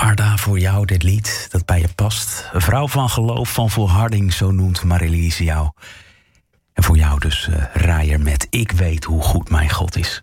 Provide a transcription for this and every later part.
Arda, voor jou dit lied dat bij je past. Een vrouw van geloof, van volharding, zo noemt Marilise jou. En voor jou dus Raaier met Ik weet hoe goed mijn God is.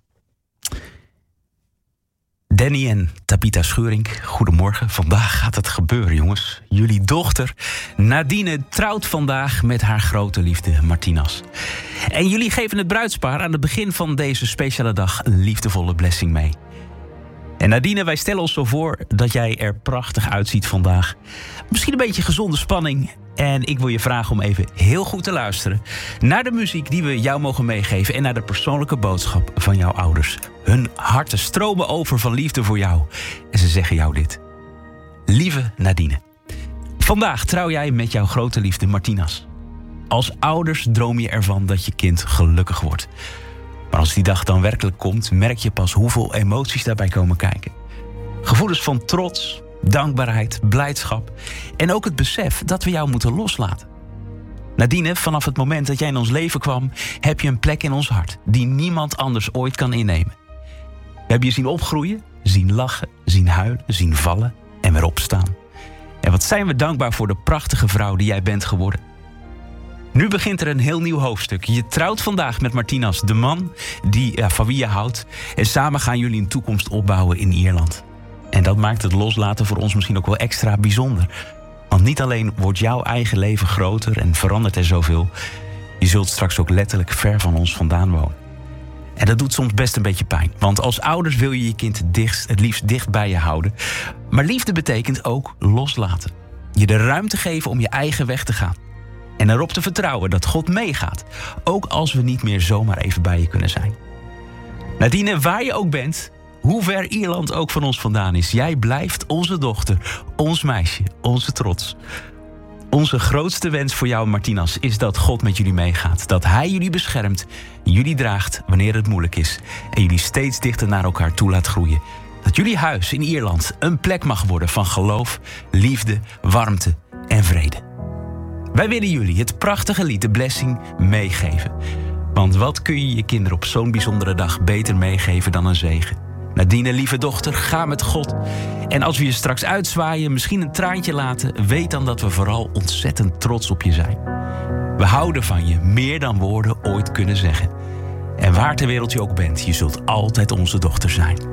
Danny en Tabitha Scheuring, goedemorgen. Vandaag gaat het gebeuren, jongens. Jullie dochter Nadine trouwt vandaag met haar grote liefde Martinas. En jullie geven het bruidspaar aan het begin van deze speciale dag een liefdevolle blessing mee. En Nadine, wij stellen ons zo voor dat jij er prachtig uitziet vandaag. Misschien een beetje gezonde spanning. En ik wil je vragen om even heel goed te luisteren naar de muziek die we jou mogen meegeven en naar de persoonlijke boodschap van jouw ouders. Hun harten stromen over van liefde voor jou. En ze zeggen jou dit. Lieve Nadine, vandaag trouw jij met jouw grote liefde Martinas. Als ouders droom je ervan dat je kind gelukkig wordt. Maar als die dag dan werkelijk komt, merk je pas hoeveel emoties daarbij komen kijken. Gevoelens van trots, dankbaarheid, blijdschap en ook het besef dat we jou moeten loslaten. Nadine, vanaf het moment dat jij in ons leven kwam, heb je een plek in ons hart die niemand anders ooit kan innemen. We hebben je zien opgroeien, zien lachen, zien huilen, zien vallen en weer opstaan. En wat zijn we dankbaar voor de prachtige vrouw die jij bent geworden. Nu begint er een heel nieuw hoofdstuk. Je trouwt vandaag met Martinas, de man van wie je houdt. En samen gaan jullie een toekomst opbouwen in Ierland. En dat maakt het loslaten voor ons misschien ook wel extra bijzonder. Want niet alleen wordt jouw eigen leven groter en verandert er zoveel. Je zult straks ook letterlijk ver van ons vandaan wonen. En dat doet soms best een beetje pijn. Want als ouders wil je je kind het liefst dicht bij je houden. Maar liefde betekent ook loslaten. Je de ruimte geven om je eigen weg te gaan. En erop te vertrouwen dat God meegaat. Ook als we niet meer zomaar even bij je kunnen zijn. Nadine, waar je ook bent, hoe ver Ierland ook van ons vandaan is, jij blijft onze dochter, ons meisje, onze trots. Onze grootste wens voor jou, Martinas, is dat God met jullie meegaat. Dat Hij jullie beschermt, jullie draagt wanneer het moeilijk is. En jullie steeds dichter naar elkaar toe laat groeien. Dat jullie huis in Ierland een plek mag worden van geloof, liefde, warmte en vrede. Wij willen jullie het prachtige lied, de blessing, meegeven. Want wat kun je je kinderen op zo'n bijzondere dag beter meegeven dan een zegen? Nadine, lieve dochter, ga met God. En als we je straks uitzwaaien, misschien een traantje laten, weet dan dat we vooral ontzettend trots op je zijn. We houden van je, meer dan woorden ooit kunnen zeggen. En waar ter wereld je ook bent, je zult altijd onze dochter zijn.